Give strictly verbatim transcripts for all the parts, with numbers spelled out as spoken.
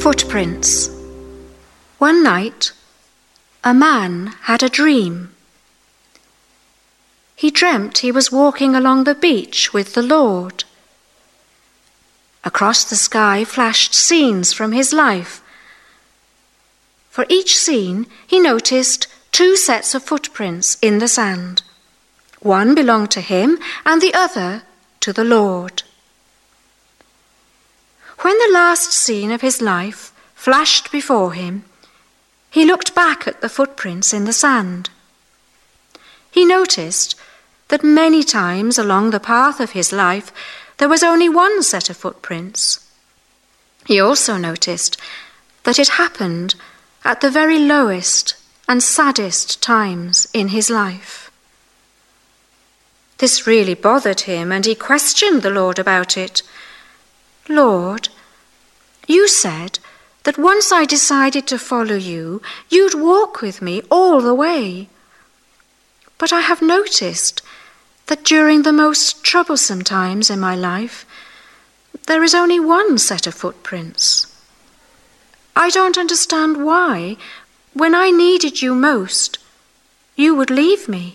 Footprints. One night, a man had a dream. He dreamt he was walking along the beach with the Lord. Across the sky flashed scenes from his life. For each scene, he noticed two sets of footprints in the sand. One belonged to him and the other to the Lord. When the last scene of his life flashed before him, he looked back at the footprints in the sand. He noticed that many times along the path of his life there was only one set of footprints. He also noticed that it happened at the very lowest and saddest times in his life. This really bothered him, and he questioned the Lord about it. Lord, you said that once I decided to follow you, you'd walk with me all the way. But I have noticed that during the most troublesome times in my life, there is only one set of footprints. I don't understand why, when I needed you most, you would leave me.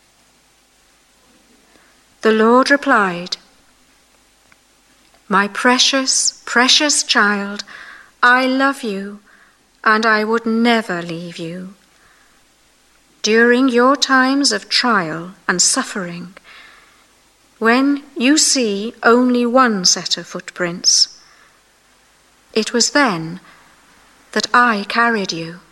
The Lord replied, My precious, precious child, I love you, and I would never leave you. During your times of trial and suffering, when you see only one set of footprints, it was then that I carried you.